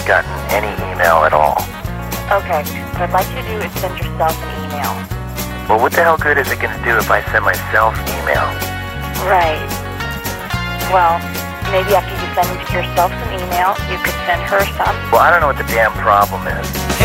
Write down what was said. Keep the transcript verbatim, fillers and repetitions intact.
gotten any email at all. Okay, what I'd like you to do is send yourself an email. Well, what the hell good is it going to do if I send myself email? Right. Well, maybe after you send yourself some email, you could send her some. Well, I don't know what the damn problem is.